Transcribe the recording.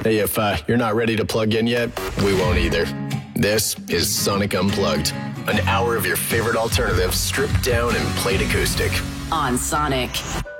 Hey, if you're not ready to plug in yet, we won't either. This is Sonic Unplugged, an hour of your favorite alternatives stripped down and played acoustic. On Sonic.